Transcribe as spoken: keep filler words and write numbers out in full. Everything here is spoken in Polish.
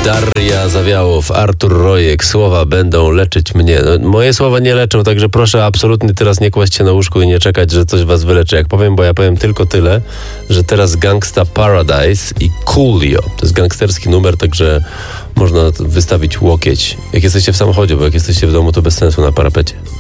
Daria Zawiałow, Artur Rojek, słowa będą leczyć mnie. No, moje słowa nie leczą, także proszę absolutnie teraz nie kłaść się na łóżku i nie czekać, że coś was wyleczy. Jak powiem, bo ja powiem tylko tyle, że teraz Gangsta Paradise i Coolio. To jest gangsterski numer, także można wystawić łokieć. Jak jesteście w samochodzie, bo jak jesteście w domu, to bez sensu na parapecie.